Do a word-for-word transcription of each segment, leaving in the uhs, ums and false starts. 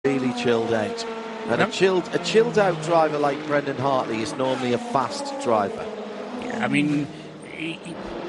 really chilled out. And Yep. a chilled a chilled out driver like Brendan Hartley is normally a fast driver. I mean, he,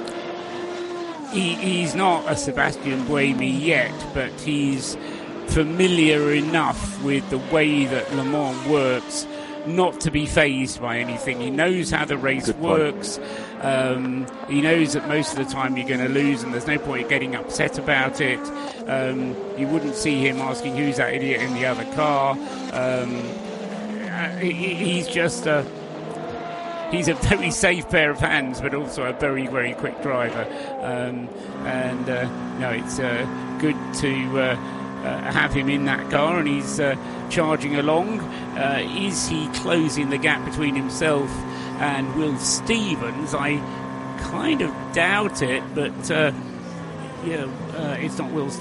he, he's not a Sebastian Buemi yet, but he's familiar enough with the way that Le Mans works not to be fazed by anything. He knows how the race Good point. works. Um, he knows that most of the time you're going to lose, and there's no point getting upset about it. Um, you wouldn't see him asking who's that idiot in the other car. Um, uh, he, he's just a he's a very safe pair of hands, but also a very, very quick driver. Um, and uh, no, it's uh, good to uh, uh, have him in that car, and he's uh, charging along. Uh, is he closing the gap between himself and Will Stevens? I kind of doubt it, but uh, yeah, uh, it's not Will.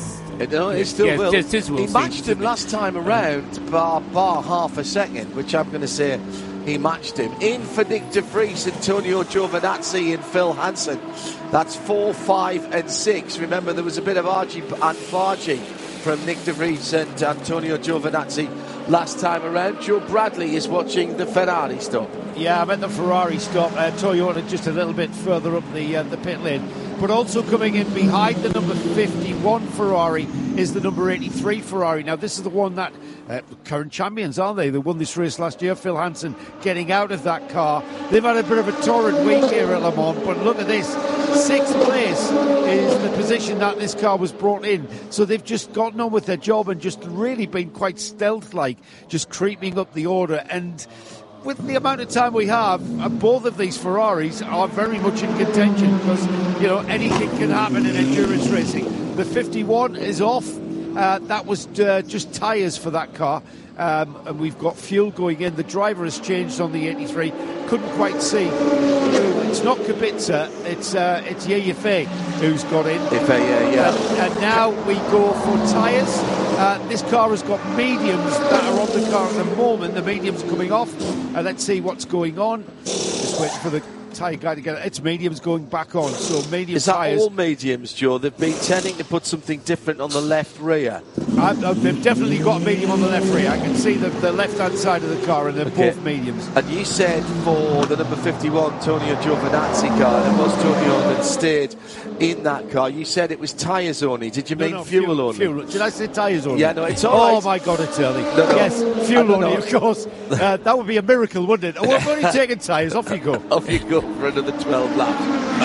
No, it's still yeah, Will. It is Will He Stevens, matched him last time around, bar, bar half a second, which I'm going to say he matched him. In for Nick De Vries, Antonio Giovinazzi and Phil Hansen. That's four, five and six. Remember, there was a bit of argy and bargy from Nick De Vries and Antonio Giovinazzi last time around. Joe Bradley is watching the Ferrari stop. Yeah, I'm at the Ferrari stop. Uh, Toyota just a little bit further up the uh, the pit lane. But also coming in behind the number fifty-one Ferrari is the number eighty-three Ferrari. Now, this is the one that uh, current champions, aren't they? They won this race last year. Phil Hansen getting out of that car. They've had a bit of a torrid week here at Le Mans, but look at this. Sixth place is the position that this car was brought in. So they've just gotten on with their job and just really been quite stealth-like, just creeping up the order. And with the amount of time we have, uh, both of these Ferraris are very much in contention because, you know, anything can happen in endurance racing. The fifty-one is off. Uh, that was uh, just tyres for that car. Um, and we've got fuel going in. The driver has changed on the eighty-three. Couldn't quite see. It's not Kubica, it's uh, it's Yaya Fei who's got in. If I, uh, yeah. And, and now we go for tyres. Uh, this car has got mediums that are on the car at the moment. The mediums coming off. Uh, let's see what's going on. Just waiting for the tyre guy to get it. It's mediums going back on. So medium Is that tyres. all mediums, Joe? They've been tending to put something different on the left rear. I've, I've, they've definitely got a medium on the left rear. I can see the, the left-hand side of the car, and they're Okay. both mediums. And you said for the number fifty-one Tonio Giovinazzi car, and it was Tonio that stayed in that car. You said it was tyres only. Did you No, mean no, fuel, fuel only? Fuel. Did I say tyres only? Yeah, no, it's all Oh right. my God, it's early. No, no. Yes, I fuel don't only, know. of course. Uh, that would be a miracle, wouldn't it? Oh, we've only taken tyres. Off you go. Off you go for another twelve laps.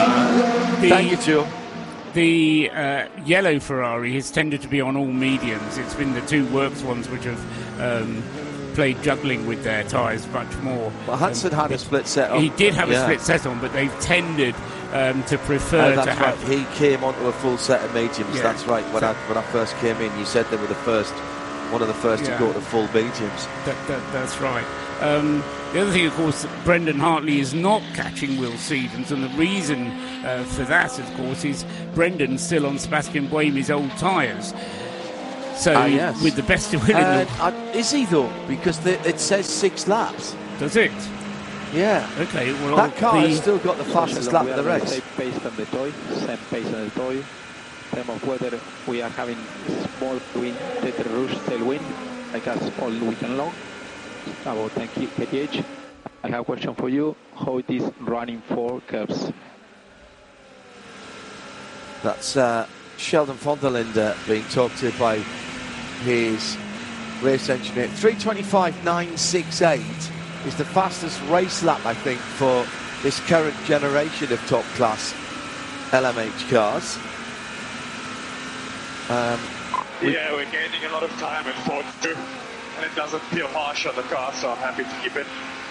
The- Thank you, Joe. The uh, yellow Ferrari has tended to be on all mediums. It's been the two works ones which have um, played juggling with their tyres much more. Well, Hansen Um, had a split set on. He did have Yeah. a split set on, but they've tended um, to prefer Uh, to that's right. have. He came onto a full set of mediums. Yeah. That's right. When I when I first came in, you said they were the first, one of the first Yeah. to go to full mediums. That, that, that's right. Um, the other thing, of course, Brendan Hartley is not catching Will Stevens, and the reason uh, for that, of course, is Brendan's still on Sebastian Buemi's old tyres. So, Ah, yes. with the best of will in And the... uh, is he though? Because the, it says six laps. Does it? Yeah. Okay, well... That car the, has still got the fastest lap of the race. Same pace than the toy, same pace than the toy. In terms of weather, we are having small wind, tether rush, tailwind, like us all weekend long, about ten k p h. I have a question for you. How it is running four curves? That's uh, Sheldon Fonderlinder being talked to by his race engineer. three twenty-five nine sixty-eight is the fastest race lap, I think, for this current generation of top class L M H cars. Um, we- Yeah, we're gaining a lot of time in Ford too, and it doesn't feel harsh on the car, so I'm happy to keep it.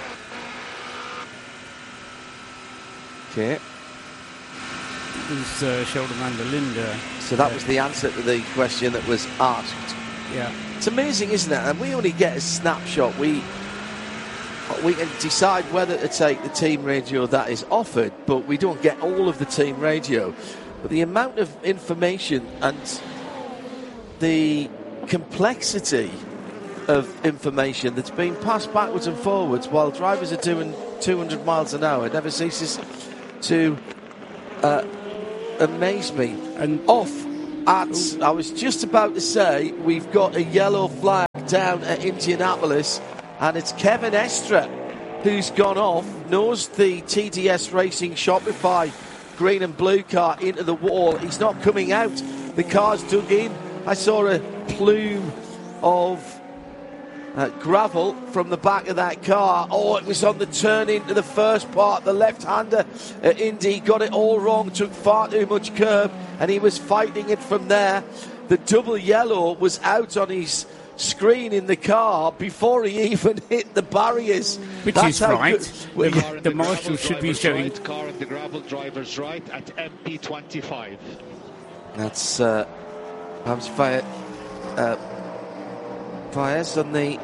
okay, was uh, Sheldon van der Linde. so that was the answer to the question that was asked. Yeah. It's amazing, isn't it? And we only get a snapshot. We we can decide whether to take the team radio that is offered, but we don't get all of the team radio. But the amount of information and the complexity of information that's being passed backwards and forwards while drivers are doing two hundred miles an hour never ceases to uh, amaze me. And Off at, I was just about to say, we've got a yellow flag down at Indianapolis, and it's Kevin Estre who's gone off, knows the T D S Racing Shopify green and blue car into the wall. He's not coming out. The car's dug in. I saw a plume of uh, gravel from the back of that car. Oh, it was on the turn into the first part. The left-hander at Indy got it all wrong, took far too much curb, and he was fighting it from there. The double yellow was out on his screen in the car before he even hit the barriers. Which That's is right. Good. Well, the, yeah. the, the marshal should be showing... Right, car and the gravel driver's right at M P twenty-five. That's uh, Hamza Fayez, uh, Fayez on the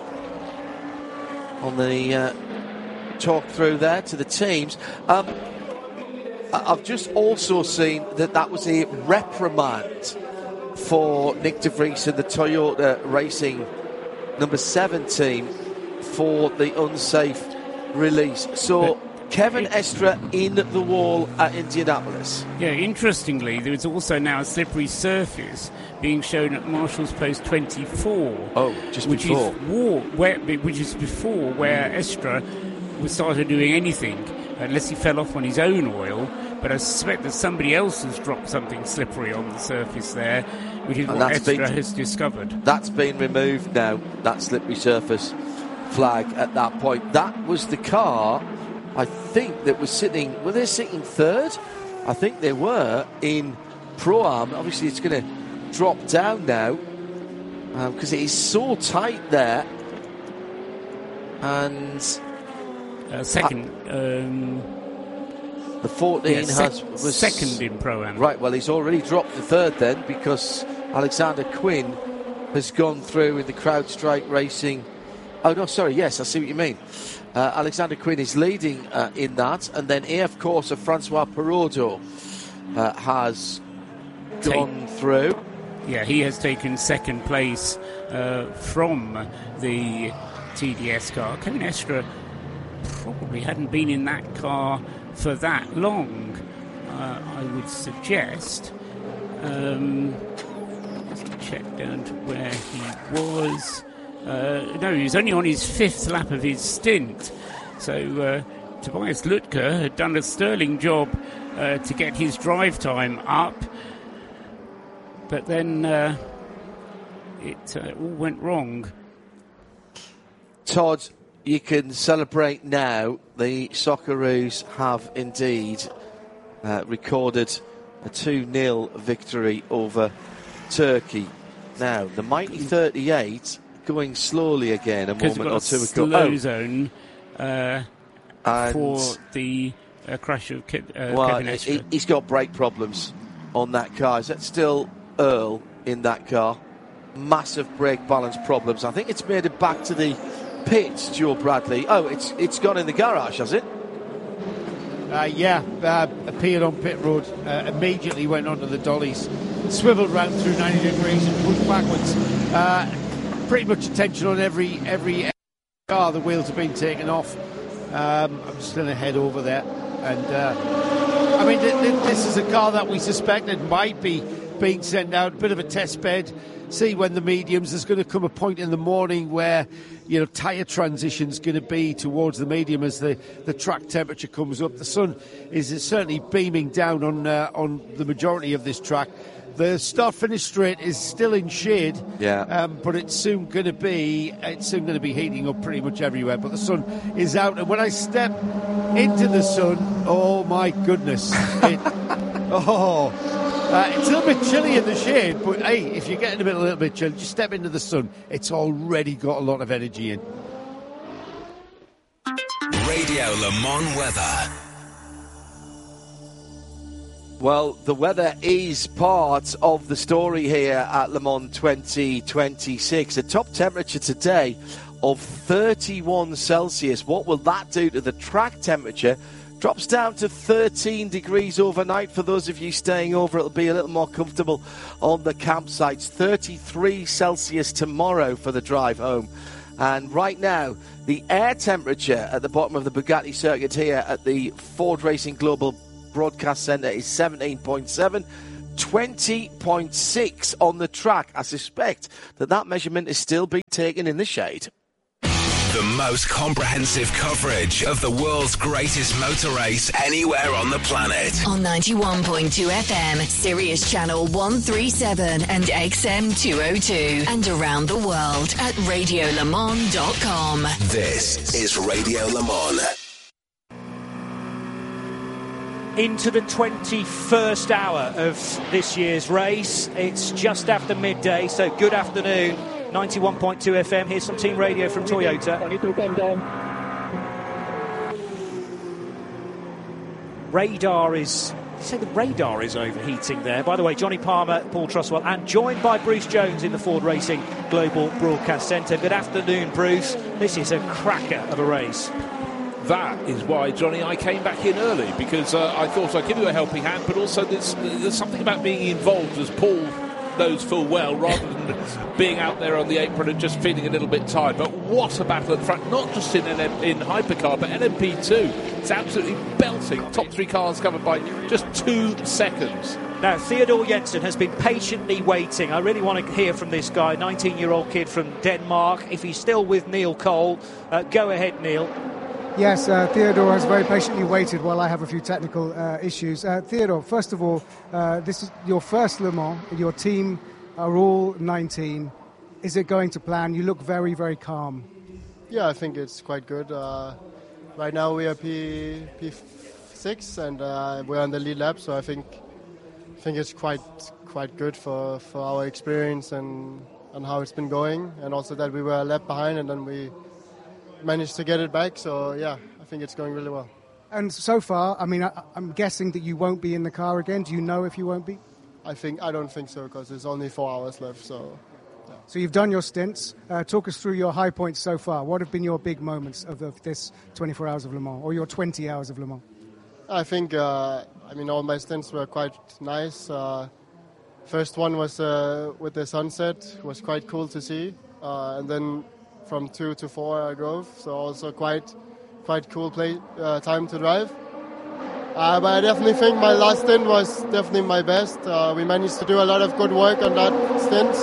on the uh, talk through there to the teams. Um, I've just also seen that that was a reprimand for Nick De Vries and the Toyota Racing number seven team for the unsafe release. So Kevin Estre in the wall at Indianapolis. Yeah, interestingly, there is also now a slippery surface being shown at Marshall's Post twenty-four. Oh, just which before. Is war, where, which is before where Estre was started doing anything, unless he fell off on his own oil. But I suspect that somebody else has dropped something slippery on the surface there, which is And what that's Estre been- has discovered. That's been removed now, that slippery surface flag at that point. That was the car, I think, that was sitting, were they sitting third? I think they were in Pro-Am. Obviously, it's going to drop down now because um, it is so tight there. And Uh, second, um, the fourteen yeah, sec- has was second in Pro-Am. Right, well, he's already dropped the third then because Alexander Quinn has gone through in the CrowdStrike Racing. Oh, no, sorry, yes, I see what you mean. Uh, Alexander Quinn is leading uh, in that, and then A F Corsa Francois Perraudot uh, has Take- gone through. Yeah, he has taken second place uh, from the T D S car. Kevin Estre probably hadn't been in that car for that long, uh, I would suggest. Um, just check down to where he was. Uh, no, he was only on his fifth lap of his stint. So uh, Tobias Lutke had done a sterling job uh, to get his drive time up. But then uh, it uh, all went wrong. Todd, you can celebrate now. The Socceroos have indeed uh, recorded a two nil victory over Turkey. Now, the mighty thirty-eight going slowly again a moment or two ago. Slow Oh, zone uh, and for the uh, crash of Ke- uh, well, Kevin he, Estre. he's got brake problems on that car. Is that still Earl in that car? Massive brake balance problems. I think it's made it back to the pits, Joe Bradley. Oh, it's it's gone in the garage, has it? Uh, yeah, uh, appeared on pit road, uh, immediately went onto the dollies, swiveled round through ninety degrees and pushed backwards. Uh, pretty much attention on every every car. The wheels have been taken off. Um, I'm just going to head over there. And, uh, I mean, th- th- this is a car that we suspected might be being sent out, a bit of a test bed. See when the mediums, there's going to come a point in the morning where, you know, tyre transition's going to be towards the medium as the, the track temperature comes up. The sun is certainly beaming down on uh, on the majority of this track. The start-finish straight is still in shade, Yeah. um, but it's soon going to be it's soon going to be heating up pretty much everywhere. But the sun is out, and when I step into the sun, oh my goodness, it, oh. Uh, it's a little bit chilly in the shade, but hey, if you're getting a bit a little bit chilly, just step into the sun. It's already got a lot of energy in. Radio Le Mans weather. Well, the weather is part of the story here at Le Mans twenty twenty-six. A top temperature today of thirty-one Celsius. What will that do to the track temperature? Drops down to thirteen degrees overnight for those of you staying over. It'll be a little more comfortable on the campsites. thirty-three Celsius tomorrow for the drive home. And right now, the air temperature at the bottom of the Bugatti circuit here at the Ford Racing Global Broadcast Centre is seventeen point seven. twenty point six on the track. I suspect that that measurement is still being taken in the shade. The most comprehensive coverage of the world's greatest motor race anywhere on the planet. On ninety-one point two F M, Sirius Channel one thirty-seven and X M two oh two. And around the world at radio le mans dot com. This is Radio Le Mans. Into the twenty-first hour of this year's race. It's just after midday, so good afternoon. ninety-one point two F M. Here's some team radio from Toyota. Radar is... Did you say the radar is overheating there? By the way, Johnny Palmer, Paul Truswell, and joined by Bruce Jones in the Ford Racing Global Broadcast Centre. Good afternoon, Bruce. This is a cracker of a race. That is why, Johnny, I came back in early, because uh, I thought I'd give you a helping hand, but also there's, there's something about being involved, as Paul knows full well, rather than being out there on the apron and just feeling a little bit tired. But what a battle at the front, not just in, in Hypercar, but L M P two. It's absolutely belting. Top three cars covered by just two seconds. Now, Theodor Jensen has been patiently waiting. I really want to hear from this guy, nineteen-year-old kid from Denmark. If he's still with Neil Cole, uh, go ahead, Neil. Yes, uh, Theodore has very patiently waited while I have a few technical uh, issues. Uh, Theodore, first of all, uh, this is your first Le Mans. Your team are all nineteen. Is it going to plan? You look very, very calm. Yeah, I think it's quite good. Uh, right now we are P P six and uh, we're on the lead lap, so I think I think it's quite quite good for, for our experience and, and how it's been going, and also that we were a lap behind and then we managed to get it back, so yeah, I think it's going really well. And so far, I mean, I, I'm guessing that you won't be in the car again. Do you know if you won't be? I think I don't think so, because there's only four hours left, so... Yeah. So you've done your stints. Uh, talk us through your high points so far. What have been your big moments of, of this twenty-four hours of Le Mans, or your twenty hours of Le Mans? I think, uh, I mean, all my stints were quite nice. Uh, first one was uh, with the sunset, it was quite cool to see, uh, and then from two to four I drove, so also quite quite cool play, uh, time to drive. Uh, but I definitely think my last stint was definitely my best. Uh, we managed to do a lot of good work on that stint,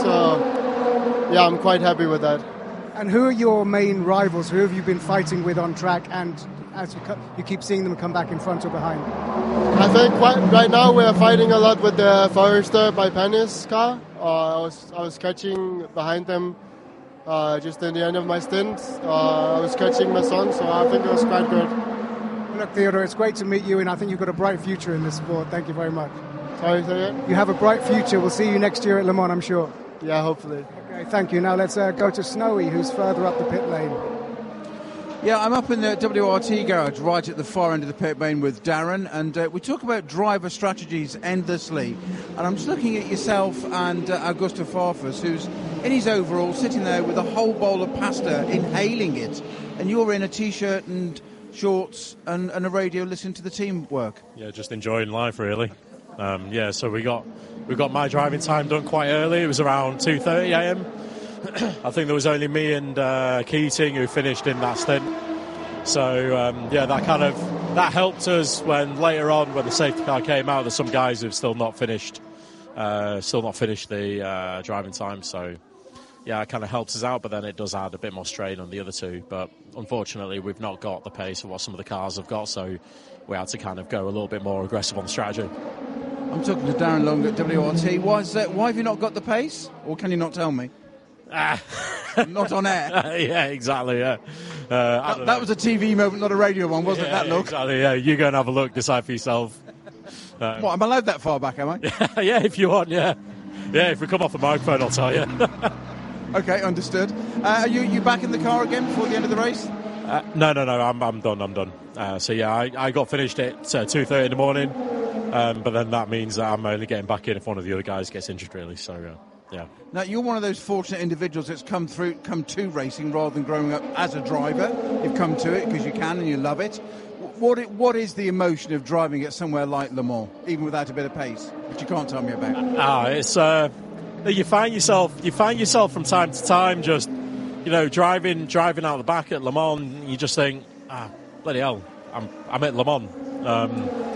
so yeah, I'm quite happy with that. And who are your main rivals? Who have you been fighting with on track, and as you, co- you keep seeing them come back in front or behind? I think quite, right now we are fighting a lot with the Forester by Panis car. Uh, I was I was catching behind them Uh, just in the end of my stint. Uh, I was catching my son, so I think it was quite good. Look, Theodore, it's great to meet you, and I think you've got a bright future in this sport. Thank you very much. Sorry, say it? You have a bright future. We'll see you next year at Le Mans, I'm sure. Yeah, hopefully. Okay, thank you. Now let's uh, go to Snowy, who's further up the pit lane. Yeah, I'm up in the W R T garage right at the far end of the pit lane with Darren, and uh, we talk about driver strategies endlessly. And I'm just looking at yourself and uh, Augusto Farfus, who's in his overall sitting there with a whole bowl of pasta, inhaling it, and you're in a T-shirt and shorts and, and a radio listening to the team work. Yeah, just enjoying life, really. Um, yeah, so we got we got my driving time done quite early. It was around two thirty a.m. I think there was only me and uh, Keating who finished in that stint. So, um, yeah, that kind of that helped us when later on, when the safety car came out, there's some guys who've still not finished, uh, still not finished the uh, driving time. So, yeah, it kind of helps us out, but then it does add a bit more strain on the other two. But unfortunately, we've not got the pace of what some of the cars have got, so we had to kind of go a little bit more aggressive on the strategy. I'm talking to Darren Long at W R T. Why, is that, why have you not got the pace? Or can you not tell me? Ah. Not on air. Uh, yeah, exactly, yeah. Uh, that, that was a T V moment, not a radio one, wasn't yeah, it, that look? Exactly, yeah. You go and have a look, decide for yourself. Um, what, am I allowed that far back, am I? Yeah, yeah, if you want, yeah. Yeah, if we come off the microphone, I'll tell you. Okay, understood. Uh, are you, you back in the car again before the end of the race? Uh, no, no, no, I'm, I'm done, I'm done. Uh, so, yeah, I, I got finished at uh, two thirty in the morning, um, but then that means that I'm only getting back in if one of the other guys gets injured, really, so... Uh, Yeah. Now, you're one of those fortunate individuals that's come through, come to racing rather than growing up as a driver. You've come to it because you can and you love it. What, it. what is the emotion of driving at somewhere like Le Mans, even without a bit of pace, which you can't tell me about? Ah, it's uh, you find yourself, you find yourself from time to time just, you know, driving, driving out the back at Le Mans. You just think, ah, bloody hell, I'm, I'm at Le Mans. Um,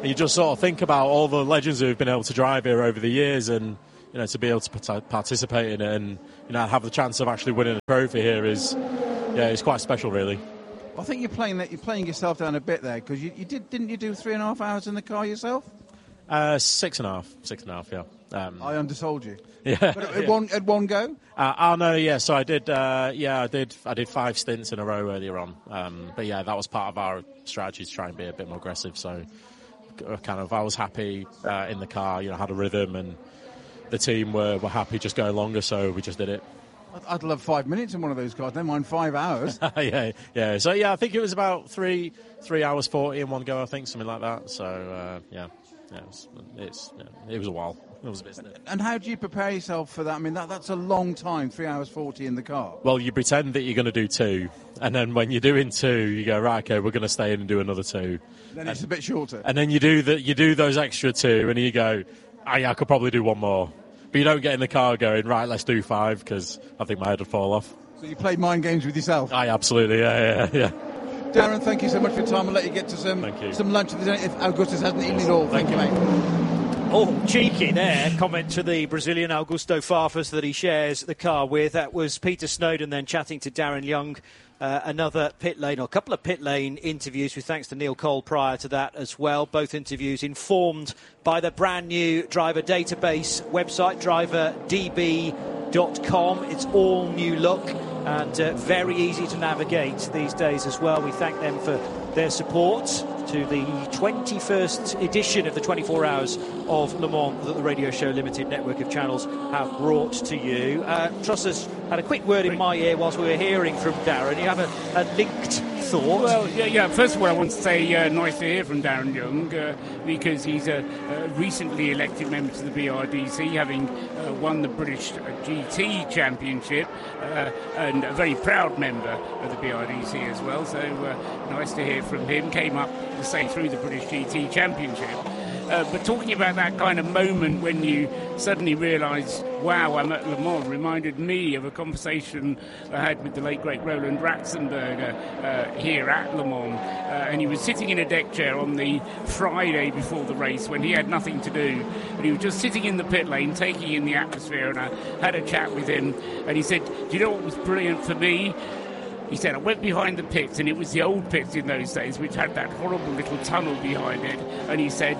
And you just sort of think about all the legends who have been able to drive here over the years, and you know, to be able to part- participate in it and you know have the chance of actually winning a trophy here is, yeah, it's quite special, really. I think you're playing that. You're playing yourself down a bit there because you, you did, didn't you do three and a half hours in the car yourself? Uh, six and a half, six and a half, yeah. Um, I undersold you. Yeah, but at, yeah. one at one go. Uh, oh no, yeah. So I did, uh, yeah, I did. I did five stints in a row earlier on. Um, but yeah, that was part of our strategy to try and be a bit more aggressive. So, kind of, I was happy uh, in the car. You know, had a rhythm, and the team were, were happy just going longer. So we just did it. I'd love five minutes in one of those cars. Never mind five hours. yeah, yeah. So yeah, I think it was about three, three hours forty in one go. I think something like that. So uh, yeah, yeah, it was, it's yeah, it was a while. It was a bit. And how do you prepare yourself for that? I mean, that that's a long time, three hours forty in the car. Well, you pretend that you're going to do two, and then when you're doing two, you go, right, okay, we're going to stay in and do another two. Then it's and, a bit shorter. And then you do the, you do those extra two, and you go, oh, yeah, I could probably do one more. But you don't get in the car going, right, let's do five, because I think my head would fall off. So you played mind games with yourself? I absolutely, yeah, yeah, yeah. Darren, thank you so much for your time. I'll let you get to some some lunch if Augustus hasn't eaten it all. Thank, thank you, mate. Oh, cheeky there. Comment to the Brazilian Augusto Farfus that he shares the car with. That was Peter Snowden then chatting to Darren Young. Uh, another pit lane, or a couple of pit lane interviews with thanks to Neil Cole prior to that as well. Both interviews informed by the brand new driver database website, driver d b dot com. It's all new look and uh, very easy to navigate these days as well. We thank them for their support to the twenty-first edition of the twenty-four Hours of Le Mans that the Radio Show Limited network of channels have brought to you. Uh, Trusser's had a quick word in my ear whilst we were hearing from Darren. You have a, a linked thought? Well, yeah, yeah. First of all, I want to say uh, nice to hear from Darren Young uh, because he's a, a recently elected member to the B R D C, having uh, won the British G T Championship, uh, and a very proud member of the B R D C as well. So uh, nice to hear from him. Came up to say through the British G T Championship. Uh, but talking about that kind of moment when you suddenly realise, wow, I'm at Le Mans, reminded me of a conversation I had with the late, great Roland Ratzenberger uh, here at Le Mans. Uh, and he was sitting in a deck chair on the Friday before the race when he had nothing to do. And he was just sitting in the pit lane, taking in the atmosphere, and I had a chat with him. And he said, do you know what was brilliant for me? He said, I went behind the pits, and it was the old pits in those days, which had that horrible little tunnel behind it. And he said,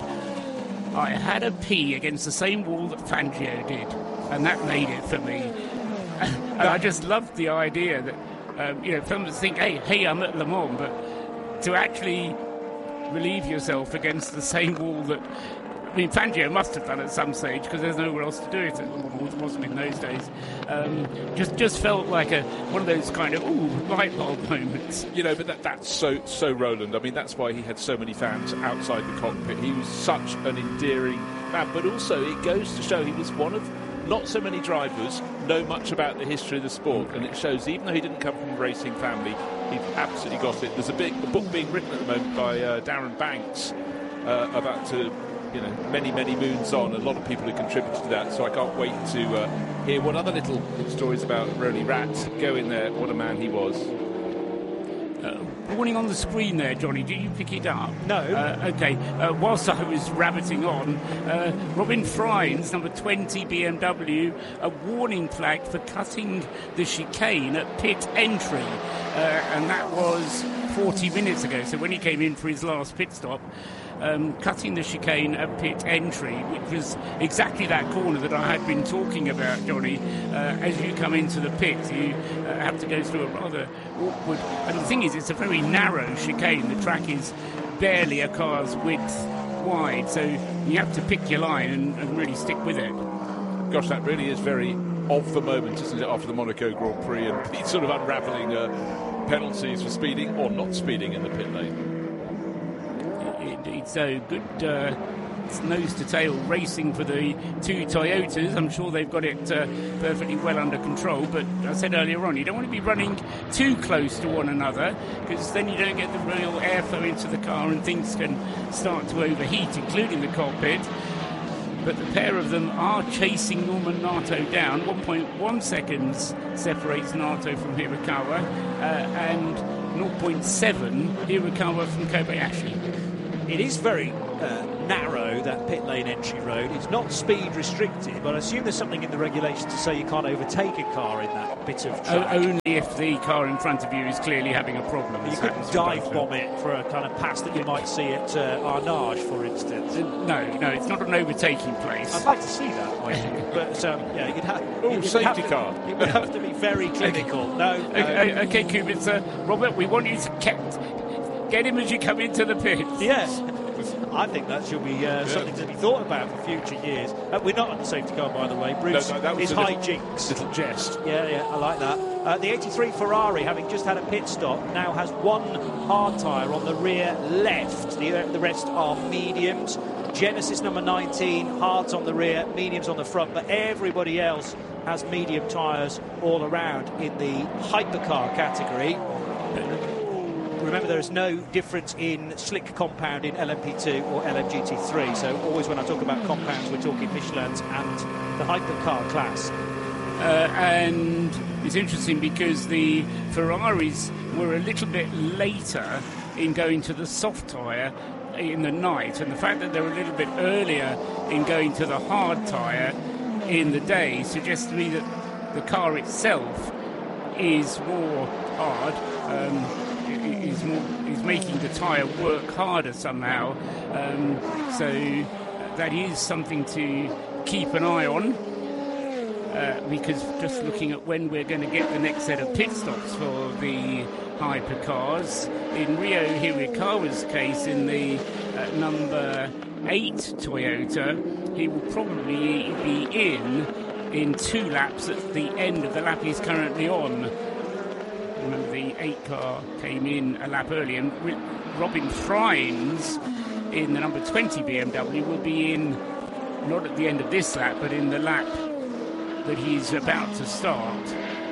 I had a pee against the same wall that Fangio did, and that made it for me. And I just loved the idea that, um, you know, films think, hey, hey, I'm at Le Mans, but to actually relieve yourself against the same wall that, I mean, Fangio must have done at some stage because there's nowhere else to do it. It wasn't in those days. Um, just just felt like a one of those kind of ooh light bulb moments. You know, but that, that's so so Roland. I mean, that's why he had so many fans outside the cockpit. He was such an endearing man, but also it goes to show he was one of not so many drivers know much about the history of the sport, and it shows even though he didn't come from a racing family, he absolutely got it. There's a big a book being written at the moment by uh, Darren Banks uh, about to. You know, many, many moons on. A lot of people have contributed to that, so I can't wait to uh, hear what other little stories about Rolly Rat go in there. What a man he was. Uh, warning on the screen there, Johnny. Did you pick it up? No. Uh, okay. Uh, whilst I was rabbiting on, uh, Robin Friends, number twenty B M W, a warning flag for cutting the chicane at pit entry, uh, and that was forty minutes ago. So when he came in for his last pit stop. Um, cutting the chicane at pit entry, which was exactly that corner that I had been talking about, Johnny. Uh, as you come into the pit, you uh, have to go through a rather awkward... And the thing is, it's a very narrow chicane. The track is barely a car's width wide, so you have to pick your line and, and really stick with it. Gosh, that really is very of the moment, isn't it, after the Monaco Grand Prix and the sort of unravelling uh, penalties for speeding or not speeding in the pit lane. Indeed, so good uh, nose-to-tail racing for the two Toyotas. I'm sure they've got it uh, perfectly well under control, but I said earlier on, you don't want to be running too close to one another because then you don't get the real airflow into the car and things can start to overheat, including the cockpit. But the pair of them are chasing Norman Nato down. one point one seconds separates Nato from Hirakawa, uh, and zero point seven Hirakawa from Kobayashi. it is very uh, narrow, that pit lane entry road. It's not speed restricted, but I assume there's something in the regulations to say you can't overtake a car in that bit of track. O- only if the car in front of you is clearly having a problem. You couldn't dive bomb it for a kind of pass that you might see at uh, Arnage, for instance. Uh, no, no, it's not an overtaking place. I'd like to see that, I think. But um, yeah, you'd have. Oh, safety to, car. It would have to be very clinical. No, no. Okay, okay, Kubica, Robert, we want you to get, get him as you come into the pit. Yes. I think that should be uh, yeah. something to be thought about for future years. Uh, we're not on the safety car, by the way. Bruce, no, no, that was is a hijinks. Little, little jest. Yeah, yeah, I like that. Uh, the eighty-three Ferrari, having just had a pit stop, now has one hard tyre on the rear left. The, uh, the rest are mediums. Genesis number nineteen, hards on the rear, mediums on the front, but everybody else has medium tyres all around in the hypercar category. Remember, there is no difference in slick compound in L M P two or L M G T three, so always when I talk about compounds, we're talking Michelins and the hypercar class. Uh, and it's interesting because the Ferraris were a little bit later in going to the soft tyre in the night, and the fact that they're a little bit earlier in going to the hard tyre in the day suggests to me that the car itself is more hard. Um, Is, more, is making the tyre work harder somehow, um, so that is something to keep an eye on, uh, because just looking at when we're going to get the next set of pit stops for the hypercars, in Rio Hirakawa's case, in the uh, number eight Toyota, he will probably be in in two laps at the end of the lap he's currently on. Remember, the eight car came in a lap early, and Robin Freins in the number twenty B M W will be in not at the end of this lap, but in the lap that he's about to start.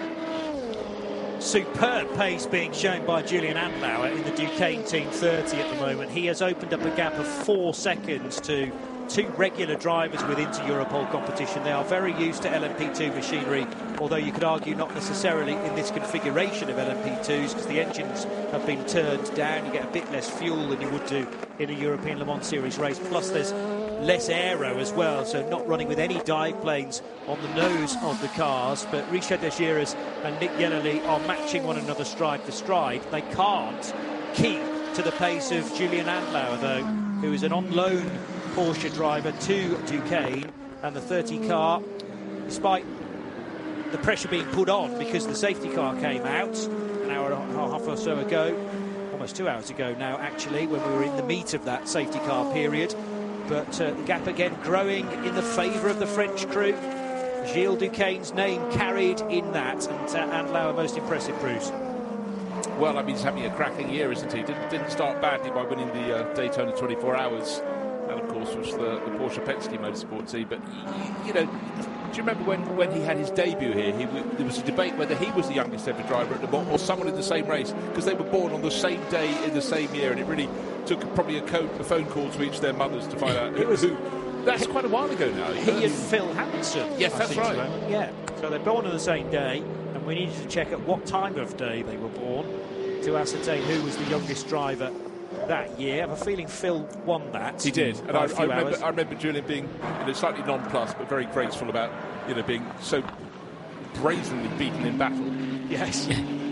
Superb pace being shown by Julian Andlauer in the Duqueine Team thirty at the moment. He has opened up a gap of four seconds to two regular drivers with Inter-Europol competition. They are very used to L M P two machinery, although you could argue not necessarily in this configuration of L M P twos, because the engines have been turned down. You get a bit less fuel than you would do in a European Le Mans Series race. Plus there's less aero as well, so not running with any dive planes on the nose of the cars. But Richard De Giers and Nick Yellerly are matching one another stride for stride. They can't keep to the pace of Julian Andlauer, though, who is an on-loan Porsche driver to Duqueine, and the thirty car, despite the pressure being put on because the safety car came out an hour and a half or so ago, almost two hours ago now actually, when we were in the meat of that safety car period. But uh, the gap again growing in the favour of the French crew. Gilles Duquesne's name carried in that, and uh, Andlauer most impressive, Bruce. Well, I mean, he's having a cracking year, isn't he? Didn't, didn't start badly by winning the uh, Daytona twenty-four hours. That, of course, was the, the Porsche Penske Motorsport team. But, you know, do you remember when, when he had his debut here? He, there was a debate whether he was the youngest ever driver at Le Mans or someone in the same race, because they were born on the same day in the same year, and it really took probably a, code, a phone call to each of their mothers to find out who. was, who that's quite a while ago now. He and Phil Hanson. Yes, that's right. So. Yeah, so they're born on the same day, and we needed to check at what time of day they were born to ascertain who was the youngest driver that year. I have a feeling Phil won that. He did, and I, I, remember, hours. I remember Julian being, you know, slightly nonplussed but very graceful about, you know, being so brazenly beaten in battle. Yes.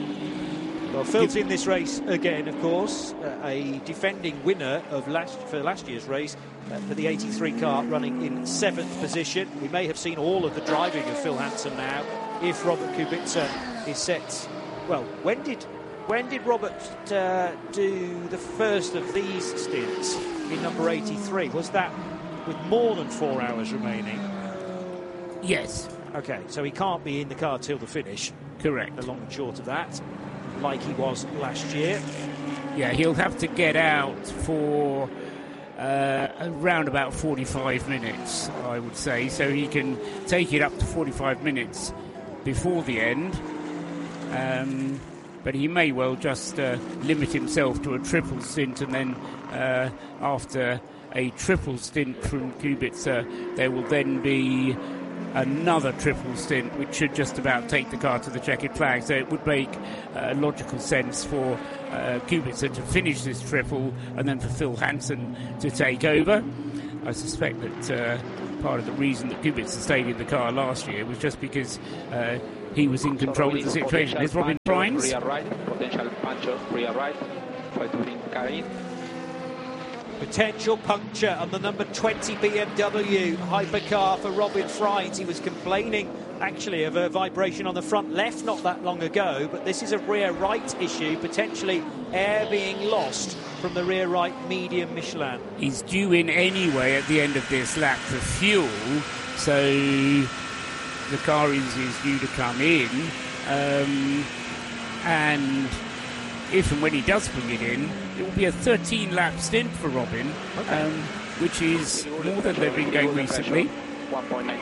Well, Phil's in this race again, of course, uh, a defending winner of last for last year's race uh, for the eighty-three car, running in seventh position. We may have seen all of the driving of Phil Hanson now, if Robert Kubica is set. Well, when did when did Robert uh, do the first of these stints in number eighty-three? Was that with more than four hours remaining? Yes. Okay, so he can't be in the car till the finish. Correct. The long and short of that, like he was last year. Yeah, he'll have to get out for uh, around about forty-five minutes, I would say, so he can take it up to forty-five minutes before the end. Um, but he may well just uh, limit himself to a triple stint, and then uh, after a triple stint from Kubica, there will then be another triple stint, which should just about take the car to the checkered flag. So it would make uh, logical sense for uh, Kubica to finish this triple and then for Phil Hansen to take over. I suspect that uh, part of the reason that Kubica stayed in the car last year was just because uh, he was in control of the situation. There's Robin Prines. Rear right, potential puncture, rear right. Try to bring car in. Potential puncture on the number twenty B M W hypercar for Robin Fries. He was complaining actually of a vibration on the front left not that long ago, but this is a rear right issue, potentially air being lost from the rear right medium Michelin. He's due in anyway at the end of this lap for fuel, so the car is, is due to come in, um, and if and when he does bring it in, it will be a thirteen lap stint for Robin, okay. um, which is more than they've been going recently. one point nine.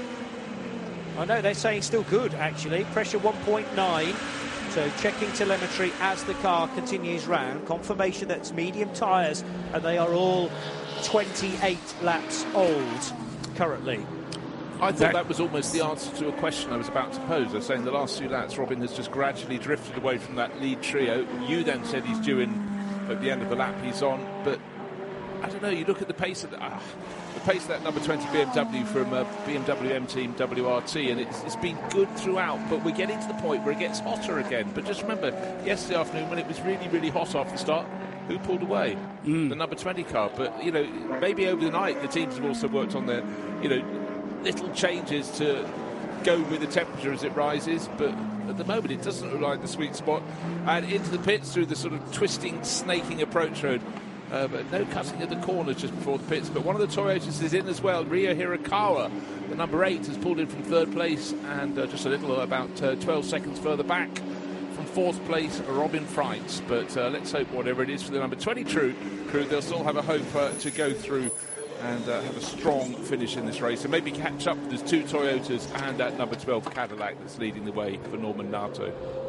I know, they're saying still good, actually. Pressure one point nine. So checking telemetry as the car continues round. Confirmation that it's medium tyres, and they are all twenty-eight laps old currently. I thought that was almost the answer to a question I was about to pose. I was saying the last two laps, Robin has just gradually drifted away from that lead trio. You then said he's due in at the end of the lap he's on, but I don't know, you look at the pace of the, uh, the pace of that number twenty B M W from uh, B M W M Team W R T, and it's, it's been good throughout, but we're getting to the point where it gets hotter again. But just remember, yesterday afternoon when it was really, really hot after the start, who pulled away? Mm. The number twenty car. But, you know, maybe over the night the teams have also worked on their, you know, little changes to go with the temperature as it rises, but at the moment it doesn't look like the sweet spot. And into the pits through the sort of twisting, snaking approach road. Uh, but no cutting at the corners just before the pits. But one of the Toyotas is in as well. Ryo Hirakawa, the number eight, has pulled in from third place, and uh, just a little about uh, twelve seconds further back from fourth place, Robin Fries. But uh, let's hope whatever it is for the number twenty crew, crew they'll still have a hope uh, to go through and uh, have a strong finish in this race, and maybe catch up. There's two Toyotas and that number twelve Cadillac that's leading the way for Norman Nato.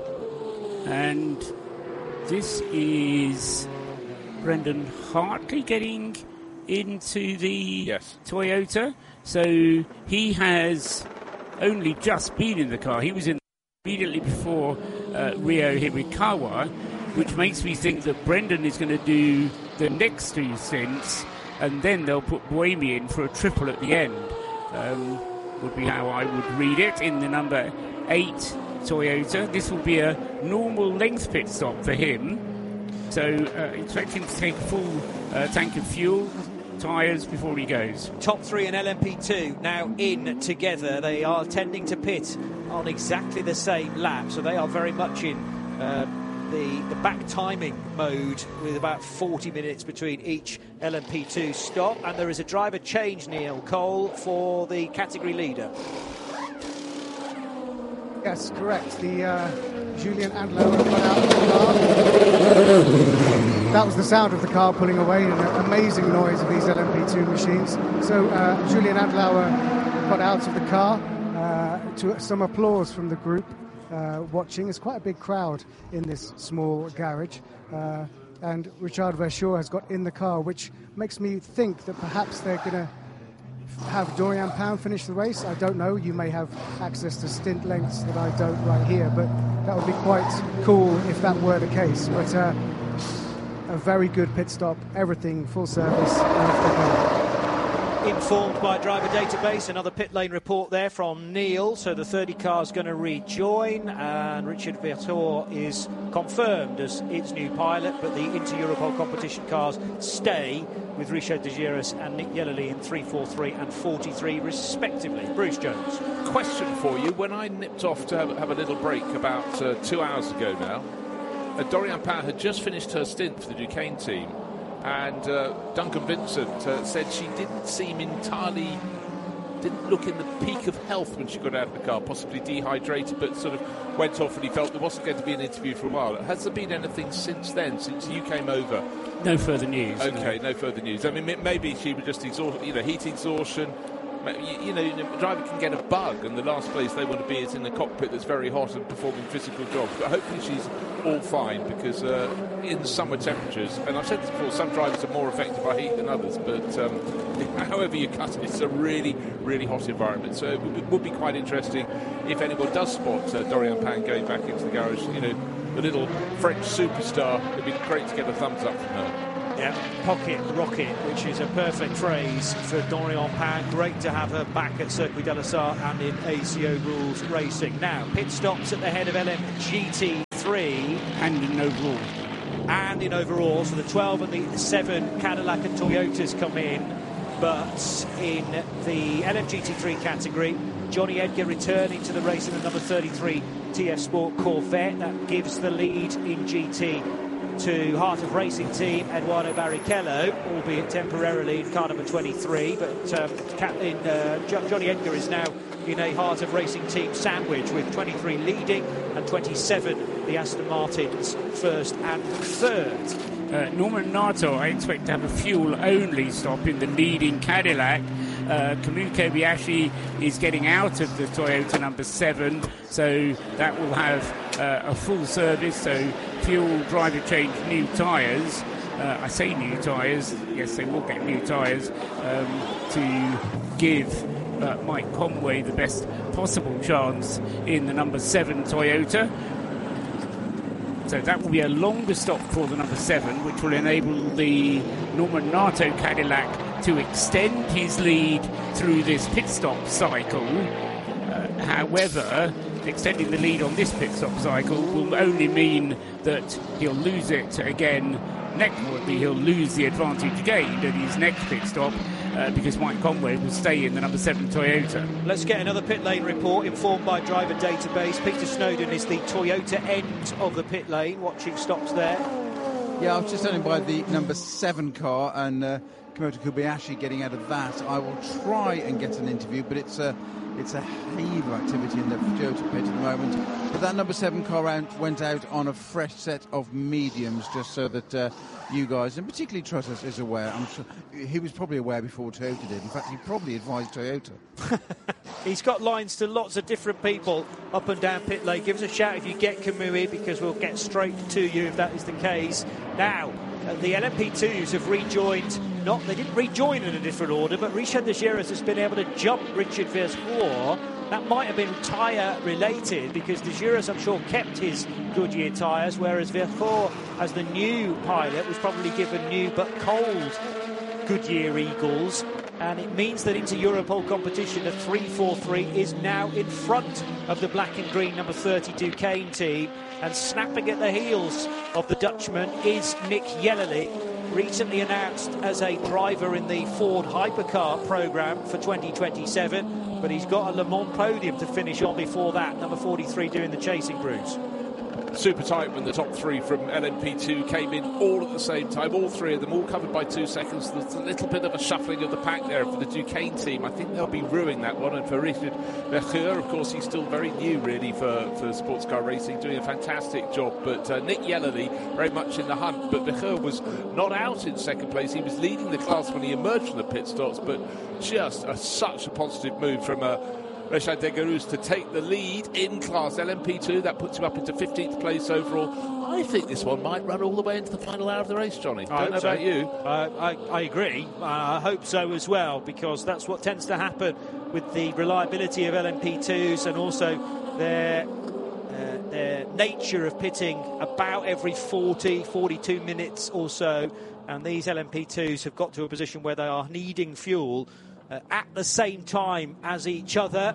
And this is Brendan Hartley getting into the yes. Toyota. So he has only just been in the car. He was in immediately before uh, Ryo Hirakawa, which makes me think that Brendan is going to do the next two stints, and then they'll put Buemi in for a triple at the end. Um, would be how I would read it in the number eight Toyota. This will be a normal length pit stop for him. So uh, expect him to take a full uh, tank of fuel, tyres before he goes. Top three in L M P two now in together. They are tending to pit on exactly the same lap, so they are very much in uh, the, the back timing mode with about forty minutes between each L M P two stop. And there is a driver change, Neil Cole, for the category leader. Yes, correct. The uh, Julian Andlauer got out of the car. That was the sound of the car pulling away, and an amazing noise of these L M P two machines. So uh, Julian Andlauer got out of the car uh, to some applause from the group uh, watching. It's quite a big crowd in this small garage. Uh, and Richard Verschoor has got in the car, which makes me think that perhaps they're going to have Dorian Pound finish the race. I don't know. You may have access to stint lengths that I don't right here, but that would be quite cool if that were the case. But uh, a very good pit stop, everything full service, and off they go. Informed by driver database, another pit lane report there from Neil. So the thirty car is going to rejoin, and Richard Verschoor is confirmed as its new pilot, but the Inter-Europol competition cars stay with Richard de Giras and Nick Yellerly in three forty-three and forty-three respectively. Bruce Jones. Question for you. When I nipped off to have, have a little break about uh, two hours ago now, uh, Dorian Pound had just finished her stint for the Duquesne team, and uh, Duncan Vincent uh, said she didn't seem entirely, didn't look in the peak of health when she got out of the car, possibly dehydrated, but sort of went off and he felt there wasn't going to be an interview for a while. Has there been anything since then, since you came over? No further news. Okay, no, no further news. I mean, maybe she was just exhausted, you know, heat exhaustion. You, you know, a driver can get a bug, and the last place they want to be is in a cockpit that's very hot and performing physical jobs. But hopefully she's all fine, because uh, in summer temperatures, and I've said this before, some drivers are more affected by heat than others, but um, however you cut it, it's a really, really hot environment. So it would, it would be quite interesting if anyone does spot uh, Dorian Pang going back into the garage. You know, the little French superstar. It'd be great to get a thumbs up from her. Yeah, pocket rocket, which is a perfect phrase for Dorian Pang. Great to have her back at Circuit de la Sarthe and in A C O rules racing. Now, pit stops at the head of L M G T three. And in overall. And in overall, so the twelve and the seven Cadillac and Toyotas come in. But in the L M G T three category, Johnny Edgar returning to the race in the number thirty-three T F Sport Corvette. That gives the lead in G T to Heart of Racing team Eduardo Barrichello, albeit temporarily in car number twenty-three. But um, Captain uh, Johnny Edgar is now in a Heart of Racing team sandwich with twenty-three leading and twenty-seven the Aston Martins first and third. Uh, Norman Nato, I expect to have a fuel-only stop in the leading Cadillac. Uh, Kamui Kobayashi is getting out of the Toyota number seven, so that will have uh, a full service, so fuel, driver change, new tyres. Uh, I say new tyres, yes, they will get new tyres um, to give uh, Mike Conway the best possible chance in the number seven Toyota. So that will be a longer stop for the number seven, which will enable the Norman Nato Cadillac to extend his lead through this pit stop cycle. Uh, however, extending the lead on this pit stop cycle will only mean that he'll lose it again. Next, he'll lose the advantage gained at his next pit stop uh, because Mike Conway will stay in the number seven Toyota. Let's get another pit lane report informed by Driver Database. Peter Snowden is the Toyota end of the pit lane, watching stops there. Yeah, I was just standing by the number seven car and uh, Kamui Kobayashi getting out of that. I will try and get an interview, but it's a it's a heave of activity in the Toyota pit at the moment. But that number seven car out, went out on a fresh set of mediums, just so that uh, you guys, and particularly Truss, is aware. I'm sure he was probably aware before Toyota did. In fact, he probably advised Toyota. He's got lines to lots of different people up and down pit lane. Give us a shout if you get Kamui, because we'll get straight to you if that is the case. Now, uh, the L M P twos have rejoined, not, they didn't rejoin in a different order, but Richard de Giras has been able to jump Richard Versvoort. That might have been tyre related, because de Giras, I'm sure, kept his Goodyear tyres, whereas Versvoort, as the new pilot, was probably given new but cold Goodyear Eagles. And it means that into Europol competition, the three four three is now in front of the black and green number thirty Duquesne team. And snapping at the heels of the Dutchman is Nick Yellerly, recently announced as a driver in the Ford Hypercar programme for twenty twenty-seven. But he's got a Le Mans podium to finish on before that, number forty-three doing the chasing, Bruce. Super tight when the top three from L M P two came in all at the same time, all three of them all covered by two seconds. There's a little bit of a shuffling of the pack there for the Duquesne team. I think they'll be ruining that one. And for Richard Vercheur, of course, he's still very new really for, for sports car racing, doing a fantastic job. But uh, Nick Yellerly very much in the hunt, but Vercheur was not out in second place. He was leading the class when he emerged from the pit stops, but just a, such a positive move from a uh, Richard de Giras to take the lead in class L M P two. That puts him up into fifteenth place overall. I think this one might run all the way into the final hour of the race, Johnny. I don't know so. about you. Uh, I, I agree. Uh, I hope so as well, because that's what tends to happen with the reliability of L M P twos and also their uh, their nature of pitting about every forty, forty-two minutes or so. And these L M P twos have got to a position where they are needing fuel Uh, at the same time as each other.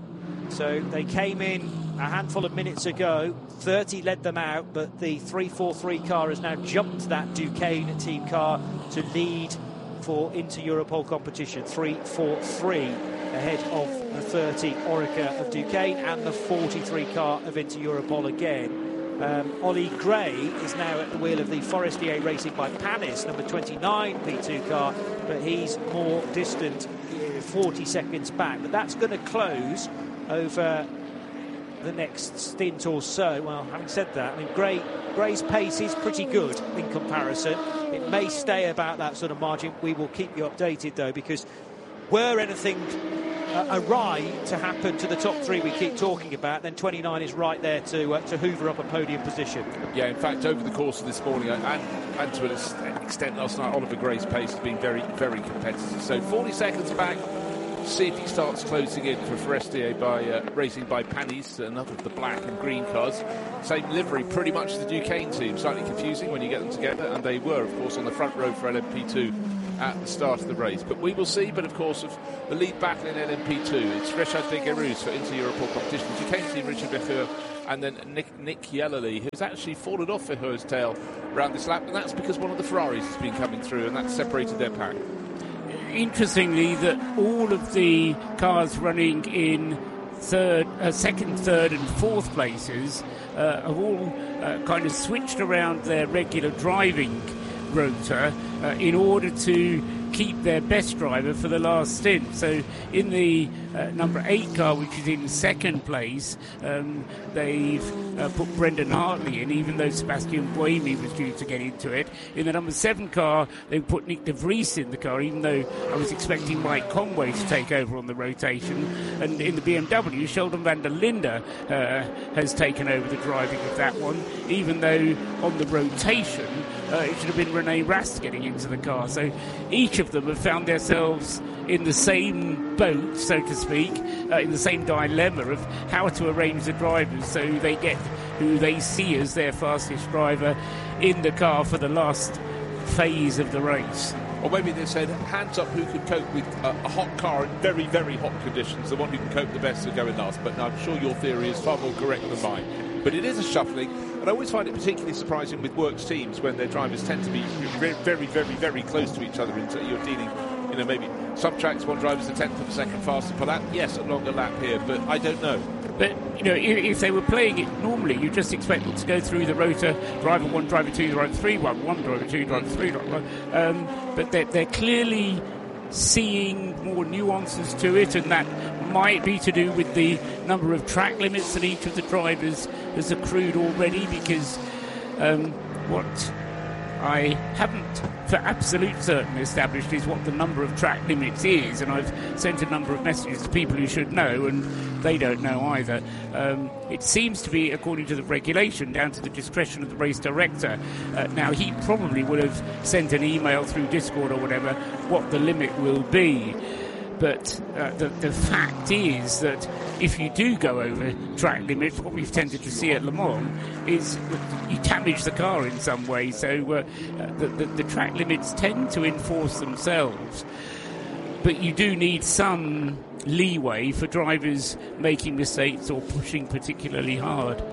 So they came in a handful of minutes ago, thirty led them out, but the three four three car has now jumped that Duquesne team car to lead for Inter Europol competition. three four three ahead of the thirty Orica of Duquesne and the forty-three car of Inter Europol again. Um, Ollie Gray is now at the wheel of the Forestier Racing by Panis, number twenty-nine P two car, but he's more distant, forty seconds back. But that's going to close over the next stint or so. Well, having said that, I mean, Gray, Gray's pace is pretty good in comparison. It may stay about that sort of margin. We will keep you updated, though, because were anything Uh, awry to happen to the top three we keep talking about, then twenty-nine is right there to uh, to hoover up a podium position. Yeah, in fact, over the course of this morning and, and to an extent last night, Oliver Gray's pace has been very, very competitive. So forty seconds back see if he starts closing in for Forestier by uh, racing by Panis, another of the black and green cars. Same livery, pretty much the Duquesne team. Slightly confusing when you get them together, and they were, of course, on the front row for L M P two at the start of the race. But we will see. But of course, of the lead battle in L M P two, it's Richard Deguerus for Inter-Europol competition. Duquesne team, Richard Verheur, and then Nick, Nick Yellerly, who's actually fallen off Verheur's tail around this lap, and that's because one of the Ferraris has been coming through, and that's separated their pack. Interestingly, that all of the cars running in third, uh, second, third, and fourth places uh, have all uh, kind of switched around their regular driving rota uh, in order to keep their best driver for the last stint. So in the uh, number eight car, which is in second place, um, they've uh, put Brendan Hartley in, even though Sebastian Buemi was due to get into it. In the number seven car, they've put Nick de Vries in the car, even though I was expecting Mike Conway to take over on the rotation. And in the B M W, Sheldon van der Linde uh, has taken over the driving of that one, even though on the rotation uh, it should have been Rene Rast getting into the car. So each of them have found themselves in the same boat, so to speak, uh, in the same dilemma of how to arrange the drivers so they get who they see as their fastest driver in the car for the last phase of the race. Or maybe they said, hands up who can cope with a, a hot car in very, very hot conditions. The one who can cope the best will go in last. But I'm sure your theory is far more correct than mine. But it is a shuffling, and I always find it particularly surprising with works teams when their drivers tend to be very, very, very, very close to each other. Until you're dealing, you know, maybe some tracks one driver's a tenth of a second faster per lap. Yes, a longer lap here, but I don't know. But, you know, if, if they were playing it normally, you just expect them to go through the rotor, driver one, driver two, driver three, one, one, driver two, driver three, driver one. Um, but they're, they're clearly seeing more nuances to it, and that might be to do with the number of track limits that each of the drivers has accrued already, because um, what I haven't for absolute certain established is what the number of track limits is, and I've sent a number of messages to people who should know, and they don't know either. Um, it seems to be, according to the regulation, down to the discretion of the race director. Uh, now, he probably would have sent an email through Discord or whatever what the limit will be. But uh, the, the fact is that if you do go over track limits, what we've tended to see at Le Mans is you damage the car in some way. So uh, the, the, the track limits tend to enforce themselves. But you do need some leeway for drivers making mistakes or pushing particularly hard.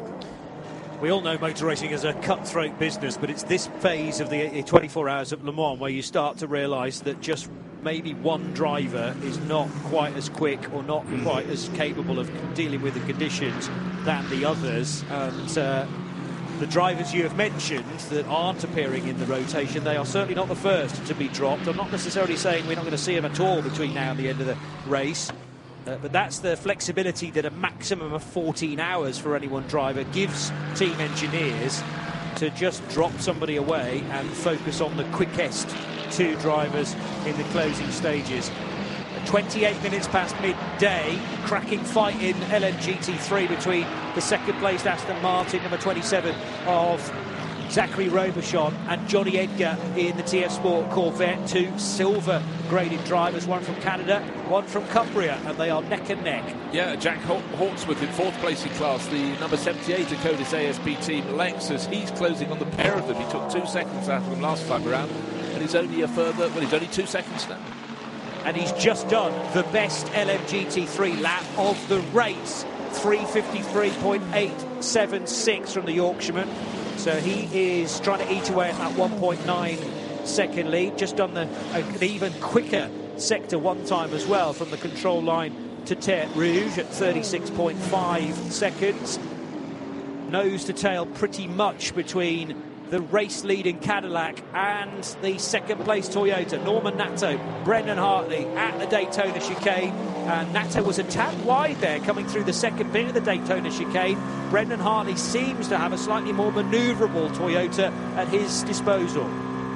We all know motor racing is a cutthroat business, but it's this phase of the twenty-four hours of Le Mans where you start to realise that just maybe one driver is not quite as quick or not quite as capable of dealing with the conditions than the others. And uh, the drivers you have mentioned that aren't appearing in the rotation, they are certainly not the first to be dropped. I'm not necessarily saying we're not going to see them at all between now and the end of the race. Uh, but that's the flexibility that a maximum of fourteen hours for any one driver gives team engineers to just drop somebody away and focus on the quickest two drivers in the closing stages. twenty-eight minutes past midday, cracking fight in L M G T three between the second placed Aston Martin, number twenty-seven of Zachary Robichon, and Johnny Edgar in the T F Sport Corvette, two silver graded drivers, one from Canada, one from Cumbria, and they are neck and neck. Yeah, Jack Hawksworth in fourth place in class, the number seventy-eight Dakota's A S P team, Lexus. He's closing on the pair of them. He took two seconds out of them last time around, and he's only a further, well, he's only two seconds now. And he's just done the best L M G T three lap of the race, three fifty-three point eight seven six from the Yorkshireman. So he is trying to eat away at that one point nine second lead. Just done the, an even quicker sector one time as well from the control line to Terre Rouge at thirty-six point five seconds. Nose to tail pretty much between the race-leading Cadillac and the second-place Toyota. Norman Nato, Brendan Hartley at the Daytona chicane. And Nato was a tad wide there coming through the second bit of the Daytona chicane. Brendan Hartley seems to have a slightly more manoeuvrable Toyota at his disposal.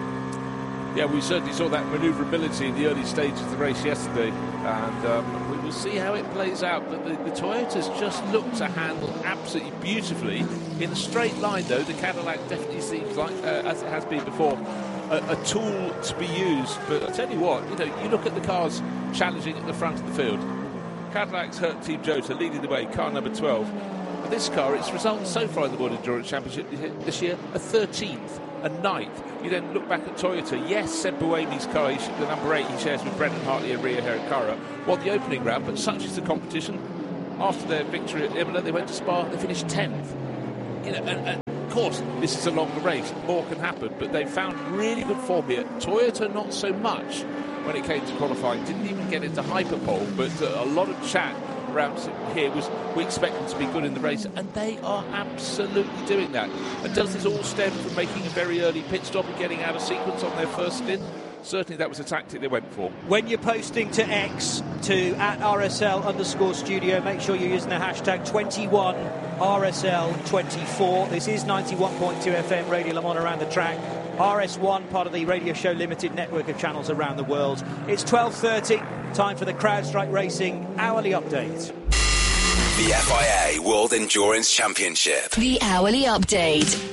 Yeah, we certainly saw that manoeuvrability in the early stages of the race yesterday, and um, we will see how it plays out. But the, the Toyotas just look to handle absolutely beautifully. In a straight line, though, the Cadillac definitely seems like, uh, as it has been before, a, a tool to be used. But I tell you what, you know, you look at the cars challenging at the front of the field. Cadillac's hurt Team Jota leading the way, car number twelve. And this car, its results so far in the World Endurance Championship this year, a thirteenth, a ninth. You then look back at Toyota. Yes, Seb Buemi's car, the number eight, he shares with Brendan Hartley and Rio Hirakawa, won the opening round, but such is the competition. After their victory at Imola, they went to Spa, they finished tenth. You know, and, and of course, this is a longer race, more can happen, but they found really good form here. Toyota, not so much when it came to qualifying. Didn't even get into hyperpole, but uh, a lot of chat around here was we expect them to be good in the race, and they are absolutely doing that. And does this all stem from making a very early pit stop and getting out of sequence on their first stint? Certainly that was a tactic they went for. When you're posting to X, to at R S L underscore studio, make sure you're using the hashtag twenty-one R S L twenty-four. This is ninety-one point two F M Radio Le Mans Around the Track. R S one, part of the Radio Show Limited network of channels around the world. It's twelve thirty, time for the CrowdStrike Racing hourly update. The F I A World Endurance Championship. The hourly update.